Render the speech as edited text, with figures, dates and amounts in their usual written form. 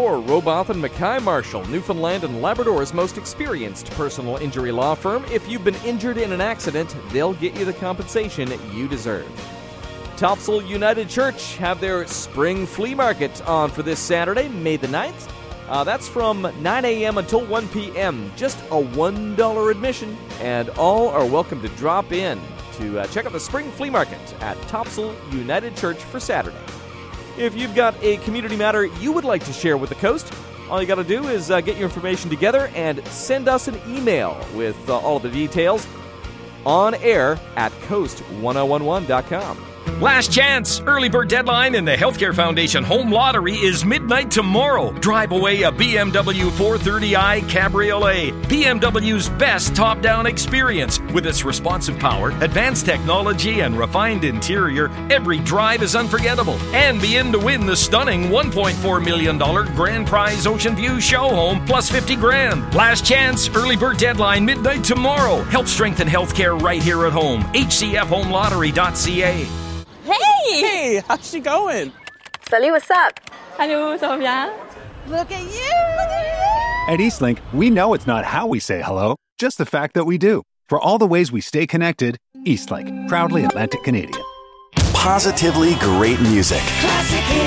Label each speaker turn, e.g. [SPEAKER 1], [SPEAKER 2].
[SPEAKER 1] for Robotham Mackay Marshall, Newfoundland and Labrador's most experienced personal injury law firm. If you've been injured in an accident, they'll get you the compensation you deserve. Topsail United Church have their spring flea market on for this Saturday, May the 9th. That's from 9 a.m. until 1 p.m. Just a $1 admission, and all are welcome to drop in to check out the spring flea market at Topsail United Church for Saturday. If you've got a community matter you would like to share with the Coast, all you got to do is get your information together and send us an email with all of the details on air at coast1011.com.
[SPEAKER 2] Last chance! Early bird deadline in the Healthcare Foundation Home Lottery is midnight tomorrow. Drive away a BMW 430i Cabriolet. BMW's best top-down experience. With its responsive power, advanced technology, and refined interior, every drive is unforgettable. And be in to win the stunning $1.4 million grand prize Ocean View show home plus $50,000. Last chance! Early bird deadline midnight tomorrow. Help strengthen healthcare right here at home. HCFHomeLottery.ca.
[SPEAKER 3] Hey, how's she going?
[SPEAKER 4] Salut, what's up?
[SPEAKER 5] Allô, ça va bien?
[SPEAKER 4] Look at you!
[SPEAKER 6] At Eastlink, we know it's not how we say hello, just the fact that we do. For all the ways we stay connected, Eastlink, proudly Atlantic Canadian.
[SPEAKER 7] Positively great music.
[SPEAKER 8] Classic